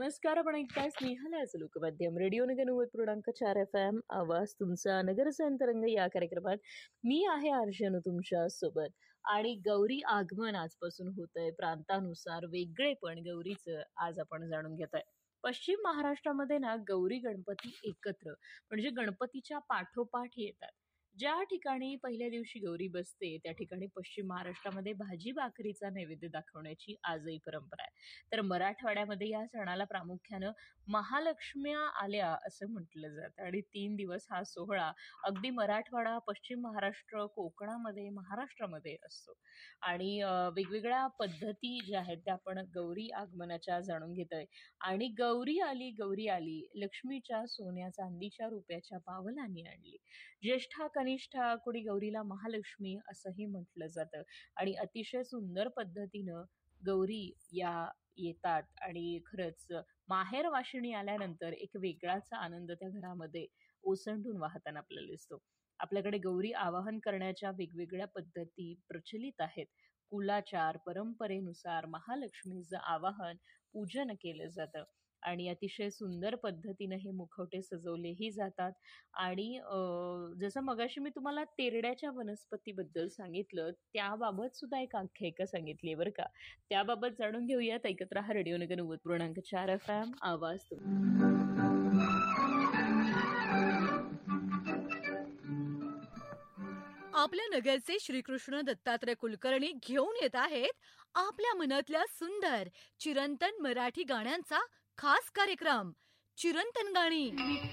नमस्कार. आपण ऐकताय स्नेहलाच लोकमाध्यम रेडिओ नगर 90.4 FM आवाज तुमचा नगरचा अंतरंग या कार्यक्रमात मी आहे अर्जन तुमच्या सोबत. आणि गौरी आगमन आजपासून होतंय. प्रांतानुसार वेगळेपण गौरीचं आज आपण जाणून घेतोय. पश्चिम महाराष्ट्रामध्ये ना गौरी गणपती एकत्र म्हणजे गणपतीच्या पाठोपाठ येतात. ज्या ठिकाणी पहिल्या दिवशी गौरी बसते त्या ठिकाणी पश्चिम महाराष्ट्रामध्ये भाजी भाकरीचा नैवेद्य दाखवण्याची आजही परंपरा आहे. तर मराठवाड्यामध्ये या सणाला प्रामुख्यानं महालक्ष्म्या आल्या असं म्हटलं जातं आणि 3 दिवस हा सोहळा अगदी मराठवाडा, पश्चिम महाराष्ट्र, कोकणामध्ये, महाराष्ट्रामध्ये असतो. आणि वेगवेगळ्या पद्धती ज्या आहेत त्या आपण गौरी आगमनाच्या जाणून घेतोय. आणि गौरी आली, लक्ष्मीच्या सोन्या चांदीच्या रुपयाच्या पावलांनी आणली. ज्येष्ठा कनिष्ठा कुणी गौरीला महालक्ष्मी असंही म्हटलं जातं. आणि अतिशय सुंदर पद्धतीनं गौरी या येतात आणि खरंच माहेर वाशिणी आल्यानंतर एक वेगळाच आनंद त्या घरामध्ये ओसंडून वाहताना आपल्याला दिसतो. आपल्याकडे गौरी आवाहन करण्याच्या वेगवेगळ्या पद्धती प्रचलित आहेत. कुलाचार परंपरेनुसार महालक्ष्मीचं आवाहन पूजन केलं जातं आणि अतिशय सुंदर पद्धतीनं हे मुखवटे सजवलेही जातात. आणि जसं मगाशी मी तुम्हाला तेरड्याच्या वनस्पतीबद्दल सांगितलं, त्याबाबत सुद्धा एक आख्यायिका सांगितली आहे बरं का. त्याबाबत जाणून घेऊयात. ऐकत रहा रेडिओ नगर 90.4 FM आवाज आपल्या नगरचे श्रीकृष्ण दत्तात्रय कुलकर्णी घेऊन येत आहेत आपल्या मनातल्या सुंदर चिरंतन मराठी गाण्यांचा खास कार्यक्रम चिरंतन गाणी.